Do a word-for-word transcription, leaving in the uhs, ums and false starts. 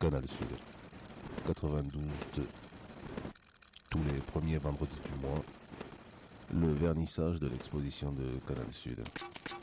Canal Sud, quatre-vingt-douze deux. Tous les premiers vendredis du mois, le vernissage de l'exposition de Canal Sud.